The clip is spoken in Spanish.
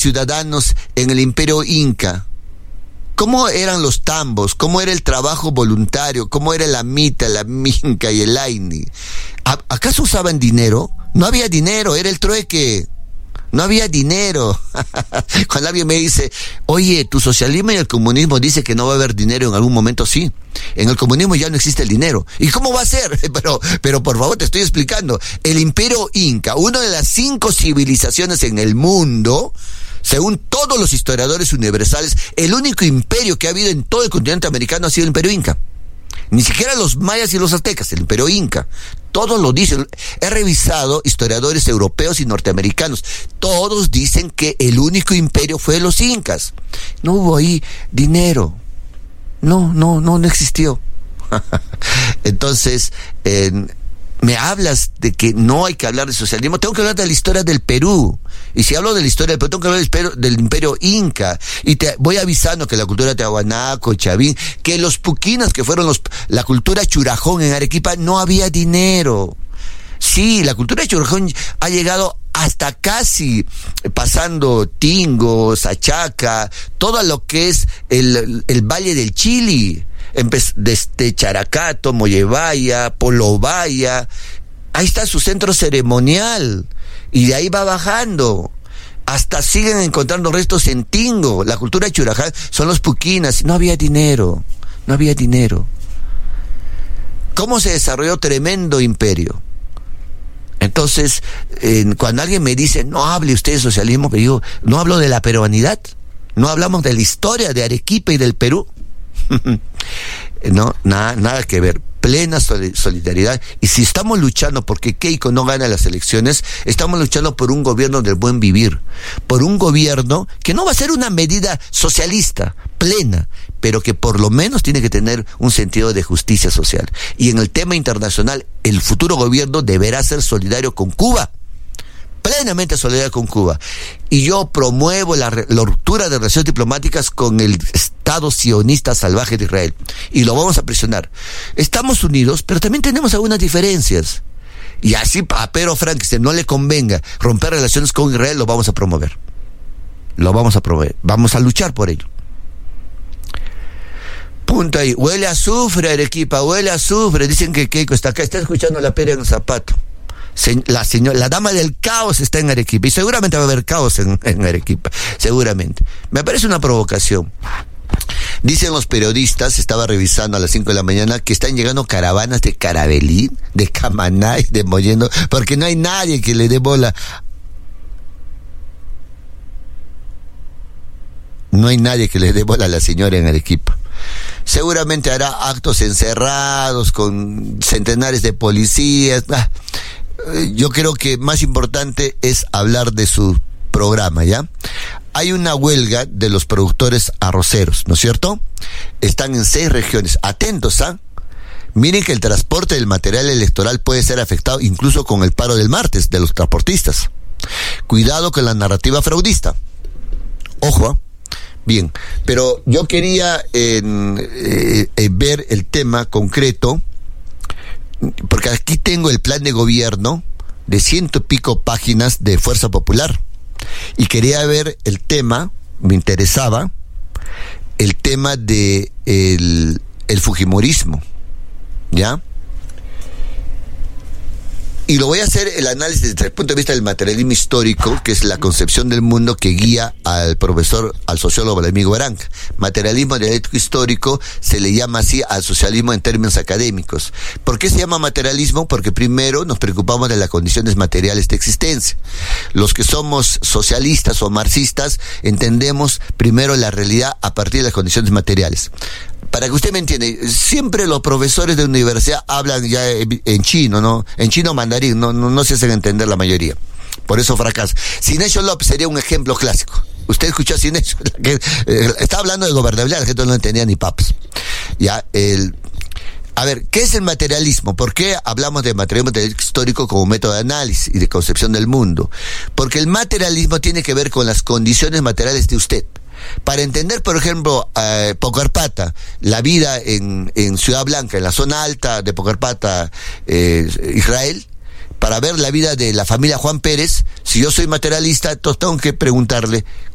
ciudadanos en el Imperio Inca? ¿Cómo eran los tambos? ¿Cómo era el trabajo voluntario? ¿Cómo era la mita, la minca y el aini? ¿Acaso usaban dinero? No había dinero, era el trueque. No había dinero. Cuando alguien me dice, oye, tu socialismo y el comunismo dice que no va a haber dinero en algún momento, sí. En el comunismo ya no existe el dinero. ¿Y cómo va a ser? Pero por favor, te estoy explicando. El Imperio Inca, una de las 5 civilizaciones en el mundo, según todos los historiadores universales, el único imperio que ha habido en todo el continente americano ha sido el Imperio Inca. Ni siquiera los mayas y los aztecas, el Imperio Inca. Todos lo dicen. He revisado historiadores europeos y norteamericanos. Todos dicen que el único imperio fue los incas. No hubo ahí dinero. No existió. Entonces, me hablas de que no hay que hablar de socialismo. Tengo que hablar de la historia del Perú. Y si hablo de la historia del Perú, tengo que hablar del Imperio Inca. Y te voy avisando que la cultura de Tiahuanaco, Chavín, que los puquinas, que fueron la cultura churajón en Arequipa, no había dinero. Sí, la cultura de churajón ha llegado hasta casi pasando Tingo, Sachaca, todo lo que es el Valle del Chili. Desde Characato, Mollevaya, Polovaya, ahí está su centro ceremonial, y de ahí va bajando, hasta siguen encontrando restos en Tingo. La cultura de Churaján son los puquinas. No había dinero. ¿Cómo se desarrolló tremendo imperio? Entonces, cuando alguien me dice, no hable usted de socialismo, me digo, no hablo de la peruanidad, no hablamos de la historia de Arequipa y del Perú. No, nada que ver. Plena solidaridad. Y si estamos luchando porque Keiko no gana las elecciones, estamos luchando por un gobierno del buen vivir, por un gobierno que no va a ser una medida socialista plena, pero que por lo menos tiene que tener un sentido de justicia social. Y en el tema internacional, el futuro gobierno deberá ser solidario con Cuba, plenamente solidario con Cuba. Y yo promuevo la ruptura de relaciones diplomáticas con el Estado sionista salvaje de Israel. Y lo vamos a presionar. Estamos unidos, pero también tenemos algunas diferencias. Y así a Pedro Frankenstein no le convenga romper relaciones con Israel, lo vamos a promover. Vamos a luchar por ello. Punto ahí. Huele a azufre, Arequipa, huele a azufre. Dicen que Keiko está acá, está escuchando la pera en el zapato. La dama del caos está en Arequipa, y seguramente va a haber caos en Arequipa, seguramente. Me parece una provocación. Dicen los periodistas, estaba revisando a las 5 de la mañana, que están llegando caravanas de Carabelí, de Camanay, de Mollendo, porque no hay nadie que le dé bola. No hay nadie que le dé bola a la señora en Arequipa. Seguramente hará actos encerrados con centenares de policías. Yo creo que más importante es hablar de su programa, ¿ya? Hay una huelga de los productores arroceros, ¿no es cierto? Están en 6 regiones. Atentos, ¿ah? Miren que el transporte del material electoral puede ser afectado incluso con el paro del martes de los transportistas. Cuidado con la narrativa fraudista. Ojo, ¿ah? Bien, pero yo quería ver el tema concreto, porque aquí tengo el plan de gobierno de 100 y pico páginas de Fuerza Popular, y quería ver el tema, me interesaba el tema de el fujimorismo, ¿ya? Y lo voy a hacer el análisis desde el punto de vista del materialismo histórico, que es la concepción del mundo que guía al sociólogo Vladimir Guaranca. Materialismo dialéctico histórico se le llama así al socialismo en términos académicos. ¿Por qué se llama materialismo? Porque primero nos preocupamos de las condiciones materiales de existencia. Los que somos socialistas o marxistas entendemos primero la realidad a partir de las condiciones materiales. Para que usted me entienda, siempre los profesores de universidad hablan ya en chino, ¿no? En chino mandarín, no se hacen entender la mayoría. Por eso fracasa. Sinesio López sería un ejemplo clásico. Usted escuchó a Sinesio, está hablando de gobernabilidad, la gente no entendía ni papas. Ya, a ver, ¿qué es el materialismo? ¿Por qué hablamos de materialismo histórico como método de análisis y de concepción del mundo? Porque el materialismo tiene que ver con las condiciones materiales de usted. Para entender, por ejemplo, Pocarpata, la vida en Ciudad Blanca, en la zona alta de Pocarpata, Israel, para ver la vida de la familia Juan Pérez, si yo soy materialista, entonces tengo que preguntarle,